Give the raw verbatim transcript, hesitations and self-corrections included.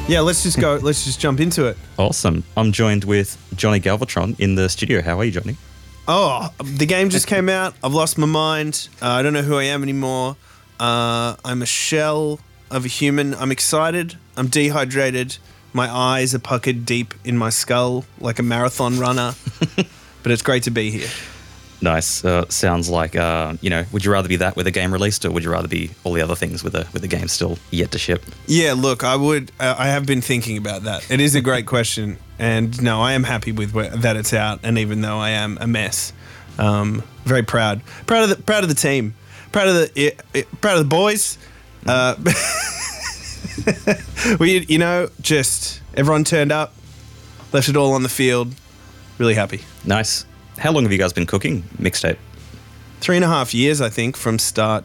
Yeah, let's just go. Let's just jump into it. Awesome. I'm joined with Johnny Galvatron in the studio. How are you, Johnny? Oh, the game just came out. I've lost my mind. Uh, I don't know who I am anymore. Uh, I'm a shell of a human. I'm excited. I'm dehydrated. My eyes are puckered deep in my skull like a marathon runner. But it's great to be here. Nice. Uh, sounds like, uh, you know, would you rather be that with a game released, or would you rather be all the other things with a with the game still yet to ship? Yeah, look, I would. Uh, I have been thinking about that. It is a great question, and no, I am happy with where, that it's out. And even though I am a mess, um, very proud, proud of the proud of the team, proud of the it, it, proud of the boys. Uh, we, you know, just everyone turned up, left it all on the field. Really happy. Nice. How long have you guys been cooking Mixtape? Three and a half years, I think, from start